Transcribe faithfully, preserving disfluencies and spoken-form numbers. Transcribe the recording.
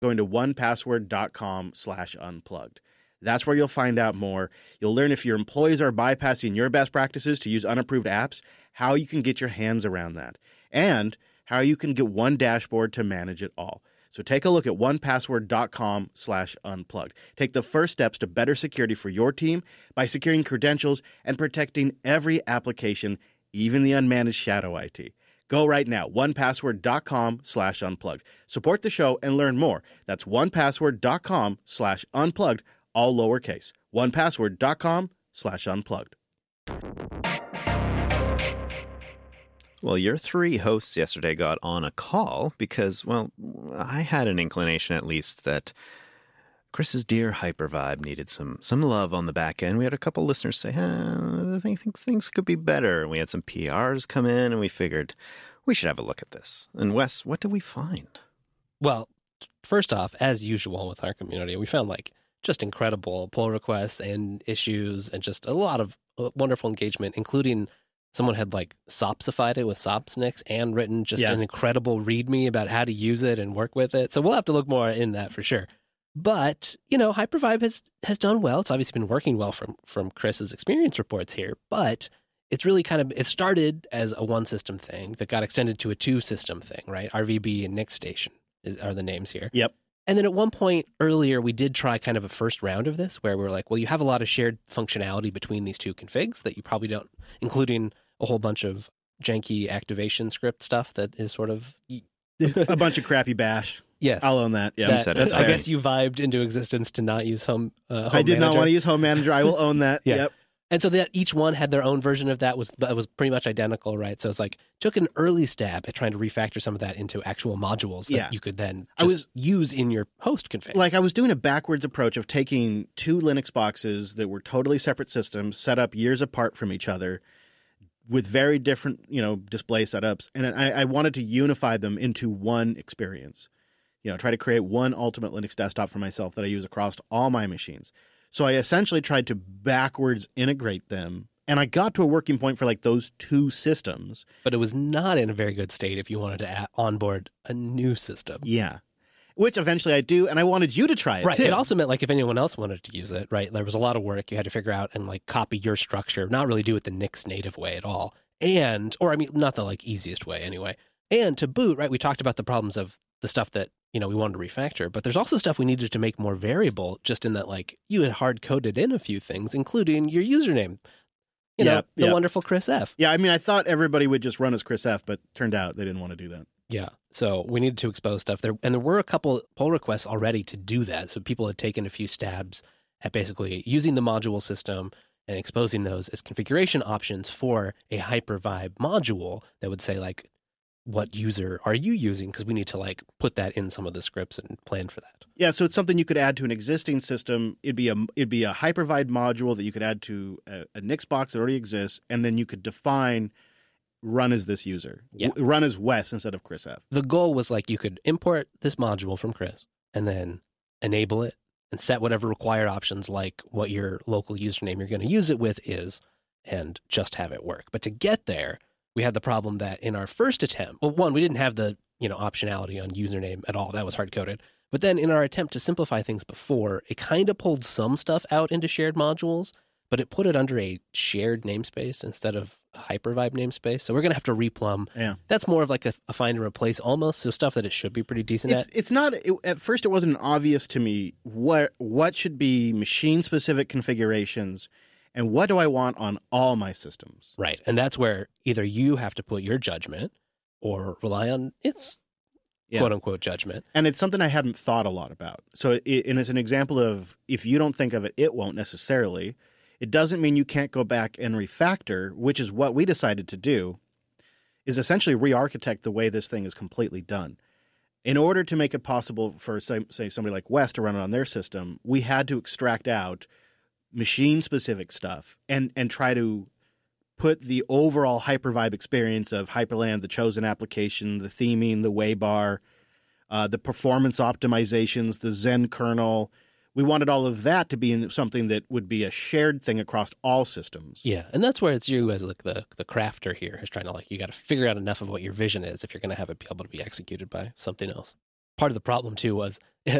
going to one password dot com slash unplugged. That's where you'll find out more. You'll learn if your employees are bypassing your best practices to use unapproved apps, how you can get your hands around that, and how you can get one dashboard to manage it all. So take a look at one password dot com slash unplugged. Take the first steps to better security for your team by securing credentials and protecting every application, even the unmanaged shadow I T. Go right now, one password dot com slash unplugged. Support the show and learn more. That's one password dot com slash unplugged, all lowercase. one password dot com slash unplugged. Well, your three hosts yesterday got on a call because, well, I had an inclination at least that Chris's dear Hypervibe needed some some love on the back end. We had a couple listeners say, huh, I think things could be better. We had some P Rs come in, and we figured we should have a look at this. And Wes, what did we find? Well, first off, as usual with our community, we found like just incredible pull requests and issues and just a lot of wonderful engagement, including someone had like sopsified it with Sopsnix and written just Yeah. an incredible README about how to use it and work with it. So we'll have to look more in that for sure. But, you know, Hypervibe has, has done well. It's obviously been working well from, from Chris's experience reports here, but it's really kind of, it started as a one system thing that got extended to a two system thing, right? R V B and Nix Station is, are the names here. Yep. And then at one point earlier, we did try kind of a first round of this where we were like, well, you have a lot of shared functionality between these two configs that you probably don't, including a whole bunch of janky activation script stuff that is sort of A bunch of crappy bash. yes. I'll own that. Yeah, That- said it. that's I fair. guess you vibed into existence to not use home. Uh, home I did not Manager. want to use Home Manager. I will own that. Yeah. Yep. And so that each one had their own version of that was that was pretty much identical, right? So it's like took an early stab at trying to refactor some of that into actual modules that Yeah. you could then I just was- use in your host config. Like I was doing a backwards approach of taking two Linux boxes that were totally separate systems, set up years apart from each other, with very different, you know, display setups, and I, I wanted to unify them into one experience. You know, try to create one ultimate Linux desktop for myself that I use across all my machines. So I essentially tried to backwards integrate them, and I got to a working point for like those two systems. but it was not in a very good state if you wanted to add, onboard a new system. Yeah, which eventually I do, and I wanted you to try it Right. too. It also meant like if anyone else wanted to use it, right, there was a lot of work you had to figure out and like copy your structure, not really do it the Nix native way at all. And, or I mean, not the like easiest way anyway. And to boot, right, we talked about the problems of the stuff that, you know, we wanted to refactor, but there's also stuff we needed to make more variable just in that like you had hard coded in a few things, including your username, you know, Yep, the yep. wonderful Chris F. Yeah, I mean, I thought everybody would just run as Chris F, but turned out they didn't want to do that. Yeah. So we needed to expose stuff there. And there were a couple pull requests already to do that. So people had taken a few stabs at basically using the module system and exposing those as configuration options for a Hypervibe module that would say like, what user are you using? Because we need to like put that in some of the scripts and plan for that. Yeah, so it's something you could add to an existing system. It'd be a it'd be a Hypervibe module that you could add to a, a Nix box that already exists, and then you could define run as this user, Yeah. W- run as Wes instead of Chris F. The goal was like you could import this module from Chris and then enable it and set whatever required options like what your local username you're going to use it with is and just have it work. But to get there, we had the problem that in our first attempt, well, one, we didn't have the, you know, optionality on username at all. That was hard-coded. But then in our attempt to simplify things before, it kind of pulled some stuff out into shared modules, but it put it under a shared namespace instead of a Hypervibe namespace. So we're going to have to replumb. Yeah. That's more of like a, a find and replace almost, so stuff that it should be pretty decent It's at. it's not it, at first it wasn't obvious to me what what should be machine specific configurations and what do I want on all my systems. Right. And that's where either you have to put your judgment or rely on its Yeah. quote unquote judgment. And it's something I hadn't thought a lot about. So it, and it's an example of if you don't think of it, it won't necessarily. It doesn't mean you can't go back and refactor, which is what we decided to do, is essentially re-architect the way this thing is completely done. In order to make it possible for, say, say somebody like Wes to run it on their system, we had to extract out machine-specific stuff and, and try to put the overall Hypervibe experience of Hyperland, the chosen application, the theming, the waybar, uh, the performance optimizations, the Zen kernel. We wanted all of that to be in something that would be a shared thing across all systems. Yeah. And that's where it's you as like the, the crafter here is trying to like, you got to figure out enough of what your vision is if you're going to have it be able to be executed by something else. part of the problem too was